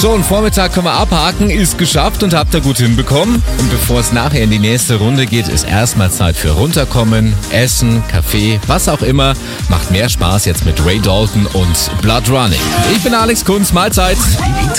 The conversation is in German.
So, ein Vormittag können wir abhaken, ist geschafft und habt ihr gut hinbekommen. Und bevor es nachher in die nächste Runde geht, ist erstmal Zeit für runterkommen, Essen, Kaffee, was auch immer. Macht mehr Spaß jetzt mit Ray Dalton und Blood Running. Ich bin Alex Kunz, Mahlzeit.